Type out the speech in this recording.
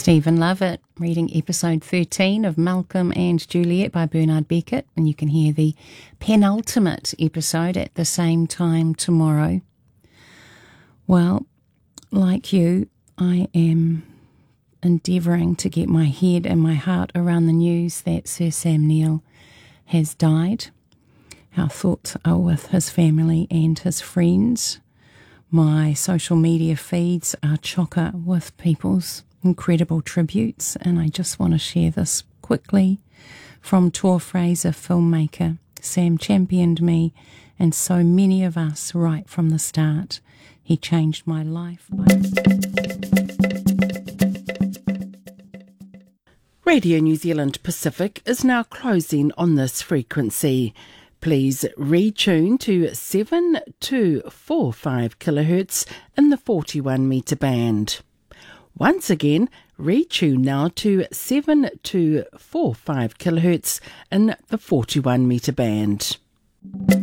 Stephen Lovett reading episode 13 of Malcolm and Juliet by Bernard Beckett, and you can hear the penultimate episode at the same time tomorrow. Well, like you, I am endeavouring to get my head and my heart around the news that Sir Sam Neill has died. Our thoughts are with his family and his friends. My social media feeds are chocker with people's incredible tributes, and I just want to share this quickly. From Tor Fraser, filmmaker, Sam championed me and so many of us right from the start. He changed my life. Radio New Zealand Pacific is now closing on this frequency. Please retune to 7245 kHz in the 41 metre band. Once again, retune now to 7245 kHz in the 41 metre band.